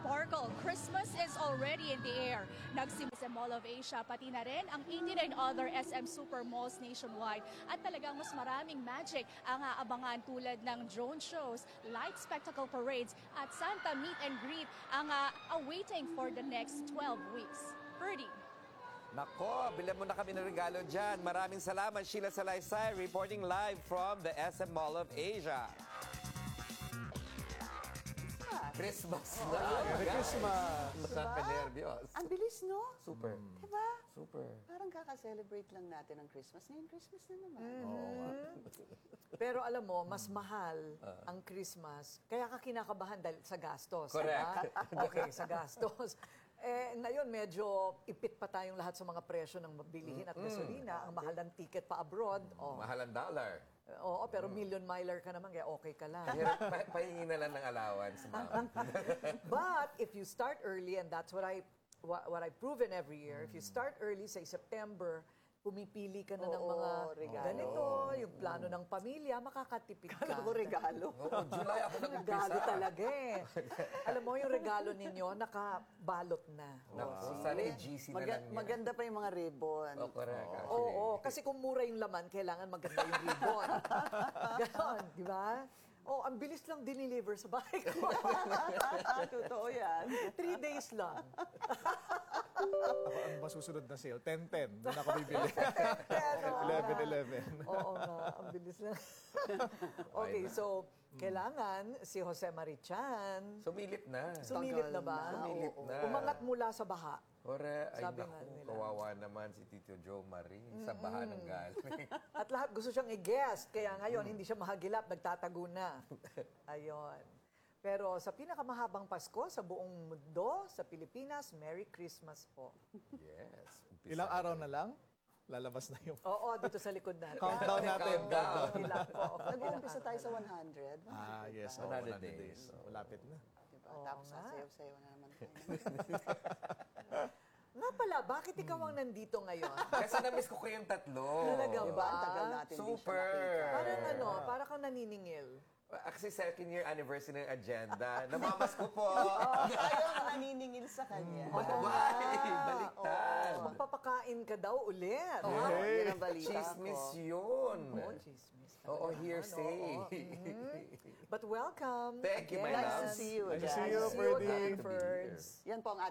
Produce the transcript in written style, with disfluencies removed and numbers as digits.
sparkle. Christmas is already in the air. Nagsimula sa Mall of Asia, pati na rin ang 89 other SM Super Malls nationwide. At talagang mas maraming magic ang aabangan tulad ng drone shows, light spectacle parades, at Santa meet and greet ang awaiting for the next 12 weeks. Purdy. Nako, bilan mo na kami ng regalo dyan. Maraming salamat, Sheila Salaysay, reporting live from the SM Mall of Asia. Christmas na. Merry Christmas! Nakaka-nervyos. Ang bilis, no? Super. Diba? Super. Parang kaka-celebrate lang natin ang Christmas. Ngayon, Christmas na naman. Pero alam mo, mas mahal ang Christmas. Kaya ka kinakabahan dahil sa gastos. Correct. Diba? Okay, sa gastos. Ngayon, medyo ipit pa tayong lahat sa mga presyo ng bilihin at gasolina. Ang mahal ng ticket pa abroad. Mahal ang dollar. Oo, pero million miler ka naman, kaya okay ka lang. Pahingi na lang ng allowance, ma'am. But if you start early, and that's what I've proven every year, if you start early, say September, pumipili ka na ng mga regalo. ganito, yung plano ng pamilya, makakatipid ka. Kala ko regalo. Oo, July ako nag-umpisa. Regalo talaga eh. Alam mo, yung regalo ninyo, nakabalot na. Naku, sana i-GC na lang yan. Maganda pa yung mga ribbon. Oh, correct. Oo, kasi kung mura yung laman, kailangan maganda yung ribbon. Ganon, di ba? Oh, ang bilis lang dineliver sa bahay ko. Totoo yan. 3 days lang. Ako ang masusunod na sale, 10-10. Doon ako bibili. 11-11. Oo nga, ang bilis lang. Okay, so, kailangan si Jose Marichan, Sumilip na. sumilip na ba? Sumilip Oo. na. Umangat mula sa baha. Ore, ay Sabi naku, nga nila. kawawa naman si Tito Joe Marie sa baha ng galing. At lahat gusto siyang i-guest, kaya ngayon hindi siya mahagilap, nagtatago na. Ayon. Pero sa pinakamahabang Pasko sa buong mundo, sa Pilipinas, Merry Christmas po. Yes. Ilang araw na lang, lalabas na yung Oo, dito sa likod natin. countdown natin. Countdown. Ilan po? Nag-uumpisa tayo sa 100. Yes, 100 100 days. days. Malapit na. Diba? Tapos sasayaw-sayaw na naman tayo. Nga pala, bakit ikaw ang nandito ngayon? Kasi na-miss ko kayong tatlo. Talaga Diba? ba? Ang tagal natin din siya Super. nakita. Parang parang kang naniningil. Kasi second year anniversary ng agenda. Namamas ko po. Ayaw naniningil sa kanya. Baliktad. Magpapakain ka daw ulit. Yun ang balita Chismis ko. yun. Oo, chismis. Oo, hearsay. But welcome. Thank you, my again. love. Nice to see you Nice to again. see you, See you Purdy. again, Happy to be here. Ferds. Yan po ang